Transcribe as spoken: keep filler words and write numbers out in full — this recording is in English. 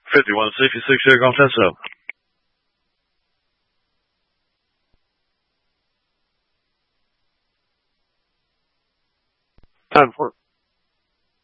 fifty-one sixty-six here, gonna test it up. Time for it.